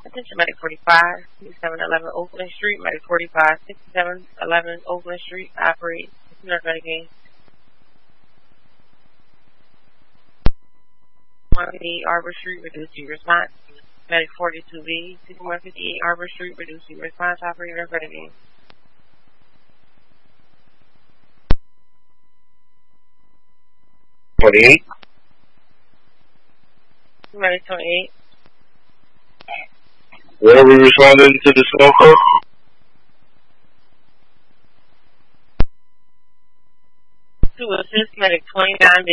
Attention Medic 45, 6711 Oakland Street, Medic 45, 6711 Oakland Street, operate Nurse Medicaid. 158 Arbor Street, reducing response. Medic 42B, 6158 Arbor Street, reducing response, operator Nurse Medicaid. Medic 28. Where are we responding to the smoker? To assist Medic 29.